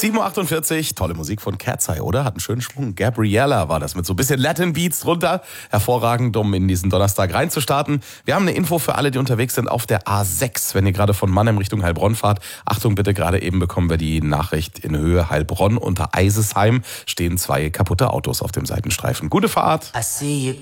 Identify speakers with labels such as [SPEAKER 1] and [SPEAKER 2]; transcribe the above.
[SPEAKER 1] 7.48 Uhr, tolle Musik von Cat's Eye, oder? Hat einen schönen Schwung. Gabriella war das mit so ein bisschen Latin Beats drunter. Hervorragend, um in diesen Donnerstag reinzustarten. Wir haben eine Info für alle, die unterwegs sind auf der A6. Wenn ihr gerade von Mannheim Richtung Heilbronn fahrt, Achtung bitte, gerade eben bekommen wir die Nachricht in Höhe Heilbronn unter Eisesheim stehen 2 kaputte Autos auf dem Seitenstreifen. Gute Fahrt!
[SPEAKER 2] I see you